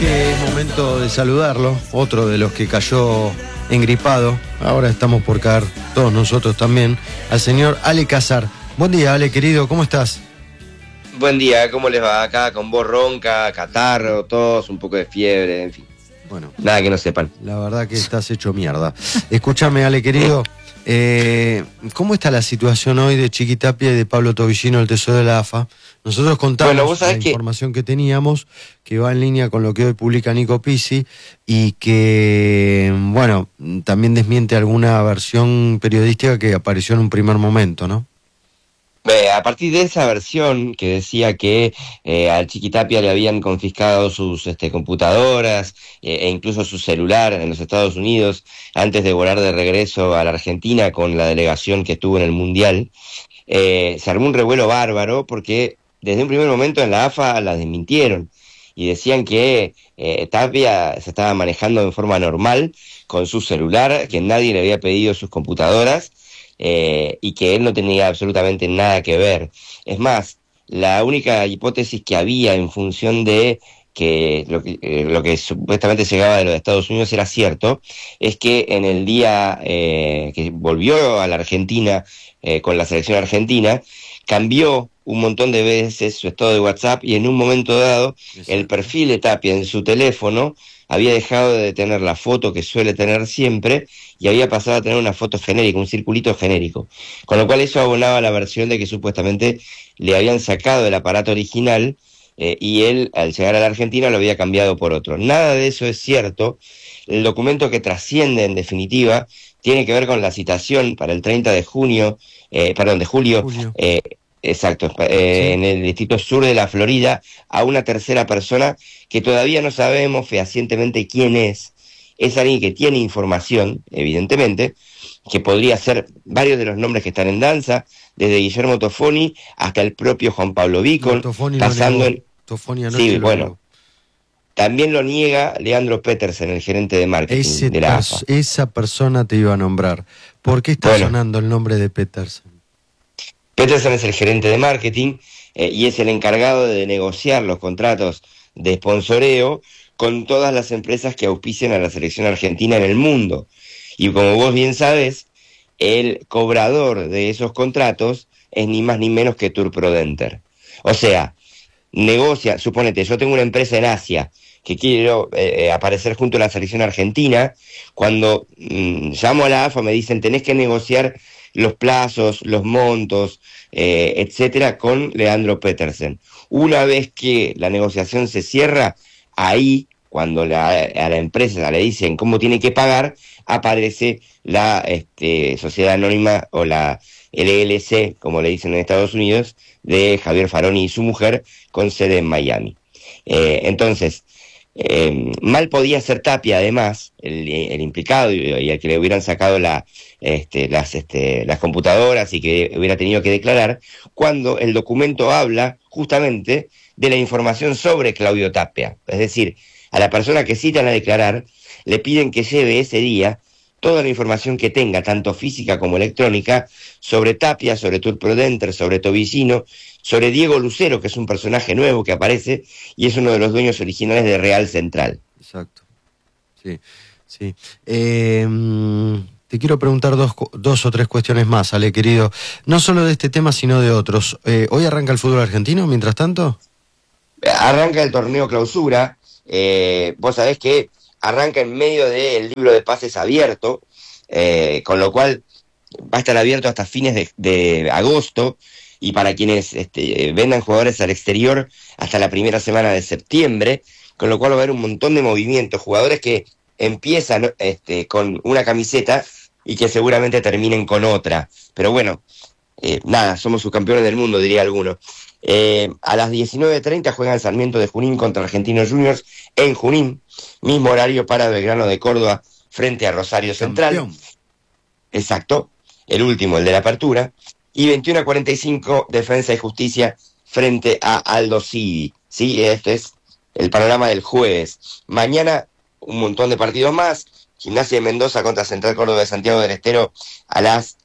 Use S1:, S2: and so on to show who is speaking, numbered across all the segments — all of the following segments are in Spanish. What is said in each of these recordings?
S1: que es momento de saludarlo, otro de los que cayó engripado, ahora estamos por caer todos nosotros también, al señor Ale Casar. Buen día, Ale, querido, ¿cómo estás?
S2: Buen día, ¿cómo les va? Acá con voz ronca, catarro, tos, un poco de fiebre, en fin.
S1: Bueno,
S2: nada que no sepan.
S1: La verdad que estás hecho mierda. Escúchame, Ale, querido, ¿cómo está la situación hoy de Chiquitapia y de Pablo Tobillino, el tesoro de la AFA? Nosotros contamos la información que teníamos, que va en línea con lo que hoy publica Nico Pizzi, y que, bueno, también desmiente alguna versión periodística que apareció en un primer momento, ¿no?
S2: A partir de esa versión que decía que al Chiquitapia le habían confiscado sus computadoras e incluso su celular en los Estados Unidos antes de volar de regreso a la Argentina con la delegación que estuvo en el Mundial, se armó un revuelo bárbaro porque desde un primer momento en la AFA la desmintieron y decían que Tapia se estaba manejando en forma normal con su celular, que nadie le había pedido sus computadoras, y que él no tenía absolutamente nada que ver. Es más, la única hipótesis que había en función de que lo que supuestamente llegaba de los Estados Unidos era cierto, es que en el día que volvió a la Argentina con la selección argentina, cambió un montón de veces su estado de WhatsApp y en un momento dado el perfil de Tapia en su teléfono había dejado de tener la foto que suele tener siempre y había pasado a tener una foto genérica, un circulito genérico. Con lo cual eso abonaba la versión de que supuestamente le habían sacado el aparato original y él, al llegar a la Argentina, lo había cambiado por otro. Nada de eso es cierto. El documento que trasciende, en definitiva, tiene que ver con la citación para el 30 de julio, exacto,
S1: Sí.
S2: en el distrito sur de la Florida, a una tercera persona que todavía no sabemos fehacientemente quién es. Es alguien que tiene información, evidentemente, que podría ser varios de los nombres que están en danza, desde Guillermo Tofoni hasta el propio Juan Pablo Vicol, pasando en... Sí, bueno, también lo niega Leandro Petersen, el gerente de marketing de la AFA.
S1: Esa persona te iba a nombrar. ¿Por qué está sonando el nombre de Petersen?
S2: Petersen es el gerente de marketing y es el encargado de negociar los contratos de sponsoreo con todas las empresas que auspician a la selección argentina en el mundo. Y como vos bien sabés, el cobrador de esos contratos es ni más ni menos que Tourprodenter. O sea, negocia, suponete, yo tengo una empresa en Asia que quiero aparecer junto a la selección argentina, cuando llamo a la AFA me dicen tenés que negociar los plazos, los montos, etcétera, con Leandro Petersen. Una vez que la negociación se cierra, ahí, cuando a la empresa le dicen cómo tiene que pagar, aparece la sociedad anónima o la LLC, como le dicen en Estados Unidos, de Javier Faroni y su mujer, con sede en Miami. Entonces, mal podía ser Tapia, además, el implicado y al que le hubieran sacado las computadoras y que hubiera tenido que declarar, cuando el documento habla justamente de la información sobre Claudio Tapia. Es decir, a la persona que citan a declarar le piden que lleve ese día toda la información que tenga, tanto física como electrónica, sobre Tapia, sobre Tourprodenter, sobre Tobillino, sobre Diego Lucero, que es un personaje nuevo que aparece y es uno de los dueños originales de Real Central.
S1: Exacto. Sí, sí. Te quiero preguntar dos o tres cuestiones más, Ale, querido. No solo de este tema, sino de otros. ¿Hoy arranca el fútbol argentino, mientras tanto?
S2: Arranca el torneo clausura. Vos sabés que arranca en medio del libro de pases abierto, con lo cual va a estar abierto hasta fines de agosto, y para quienes vendan jugadores al exterior hasta la primera semana de septiembre, con lo cual va a haber un montón de movimientos, jugadores que empiezan con una camiseta y que seguramente terminen con otra, pero bueno, nada, somos subcampeones del mundo, diría alguno. A las 19:30 juegan Sarmiento de Junín contra Argentinos Juniors en Junín, mismo horario para Belgrano de Córdoba frente a Rosario Central.
S1: Campeón.
S2: Exacto, el último, el de la apertura. Y 21:45 Defensa y Justicia frente a Aldo Civi. Sí, este es el panorama del jueves. Mañana un montón de partidos más. Gimnasia de Mendoza contra Central Córdoba de Santiago del Estero a las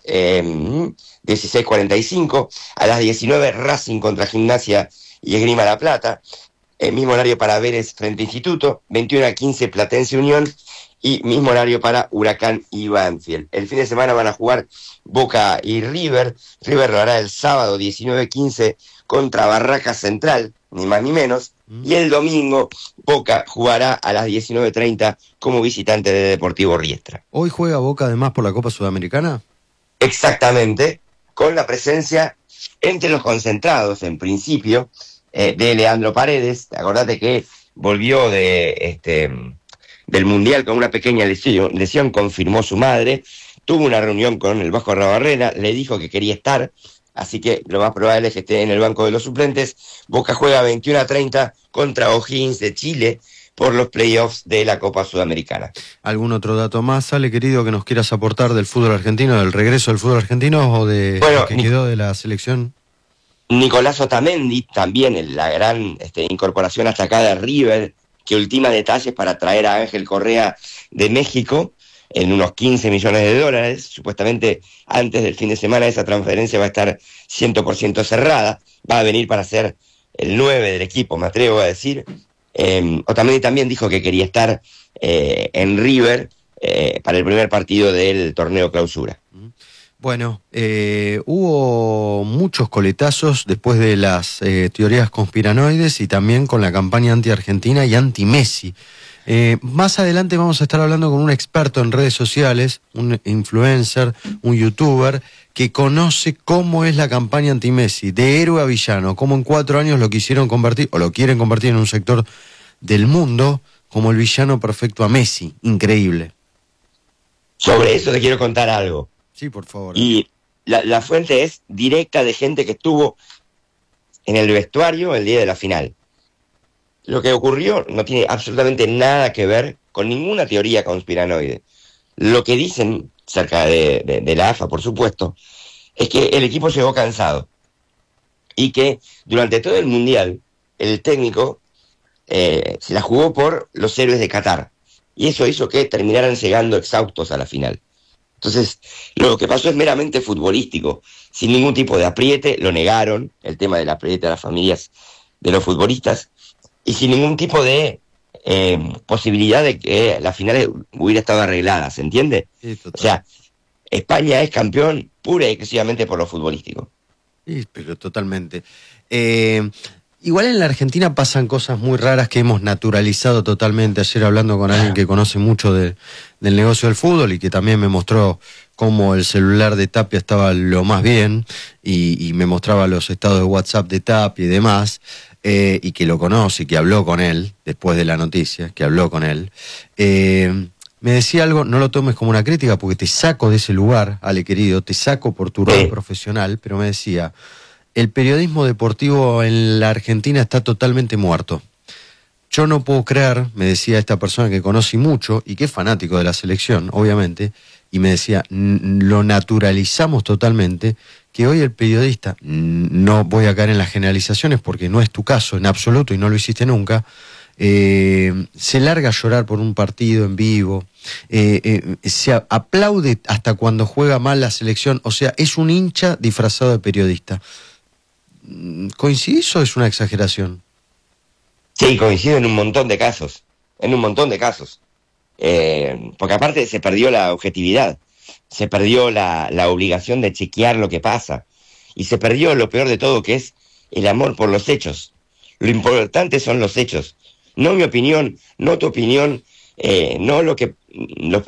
S2: 16:45. A las 19 Racing contra Gimnasia y Esgrima La Plata. mismo horario para Vélez frente a Instituto, 21:15 Platense Unión, y mismo horario para Huracán y Banfield. El fin de semana van a jugar Boca y River. River lo hará el sábado 19:15 contra Barracas Central, ni más ni menos. Y el domingo Boca jugará a las 19:30 como visitante de Deportivo Riestra.
S1: ¿Hoy juega Boca además por la Copa Sudamericana?
S2: Exactamente, con la presencia entre los concentrados, en principio, de Leandro Paredes. Acordate que volvió del Mundial con una pequeña lesión, confirmó su madre, tuvo una reunión con el Vasco Arrabarrena, le dijo que quería estar, así que lo más probable es que esté en el banco de los suplentes. Boca juega 21:30 contra O'Higgins de Chile por los playoffs de la Copa Sudamericana.
S1: ¿Algún otro dato más, Ale, querido, que nos quieras aportar del fútbol argentino, del regreso del fútbol argentino o de lo que quedó de la selección?
S2: Nicolás Otamendi, también la gran incorporación hasta acá de River, que ultima detalles para traer a Ángel Correa de México en unos $15 millones. Supuestamente antes del fin de semana esa transferencia va a estar 100% cerrada, va a venir para ser el 9 del equipo, me atrevo a decir. Otamendi también dijo que quería estar en River para el primer partido del torneo Clausura.
S1: Bueno, hubo muchos coletazos después de las teorías conspiranoides y también con la campaña anti-Argentina y anti-Messi. Más adelante vamos a estar hablando con un experto en redes sociales, un influencer, un youtuber, que conoce cómo es la campaña anti-Messi, de héroe a villano, cómo en 4 años lo quisieron convertir, o lo quieren convertir en un sector del mundo, como el villano perfecto a Messi. Increíble.
S2: Sobre eso te quiero contar algo.
S1: Sí, por favor.
S2: Y la fuente es directa de gente que estuvo en el vestuario el día de la final. Lo que ocurrió no tiene absolutamente nada que ver con ninguna teoría conspiranoide. Lo que dicen cerca de la AFA, por supuesto, es que el equipo llegó cansado y que durante todo el Mundial el técnico se la jugó por los héroes de Qatar, y eso hizo que terminaran llegando exhaustos a la final. Entonces, lo que pasó es meramente futbolístico, sin ningún tipo de apriete. Lo negaron, el tema del apriete a las familias de los futbolistas, y sin ningún tipo de posibilidad de que la final hubiera estado arreglada, ¿se entiende?
S1: Sí,
S2: o sea, España es campeón pura y exclusivamente por lo futbolístico.
S1: Sí, pero totalmente. Igual en la Argentina pasan cosas muy raras que hemos naturalizado totalmente. Ayer hablando con alguien que conoce mucho del negocio del fútbol y que también me mostró cómo el celular de Tapia estaba lo más bien y me mostraba los estados de WhatsApp de Tapia y demás, y que lo conoce y que habló con él después de la noticia, que habló con él. Me decía algo, no lo tomes como una crítica porque te saco de ese lugar, Ale querido, te saco por tu rol profesional, pero me decía: el periodismo deportivo en la Argentina está totalmente muerto. Yo no puedo creer, me decía esta persona que conocí mucho y que es fanático de la selección, obviamente, y me decía, lo naturalizamos totalmente, que hoy el periodista, no voy a caer en las generalizaciones porque no es tu caso en absoluto y no lo hiciste nunca, se larga a llorar por un partido en vivo, se aplaude hasta cuando juega mal la selección, o sea, es un hincha disfrazado de periodista. ¿Coincidís o es una exageración?
S2: Sí, coincido en un montón de casos, porque aparte se perdió la objetividad, se perdió la obligación de chequear lo que pasa, y se perdió lo peor de todo, que es el amor por los hechos. Lo importante son los hechos, no mi opinión, no tu opinión, no lo que los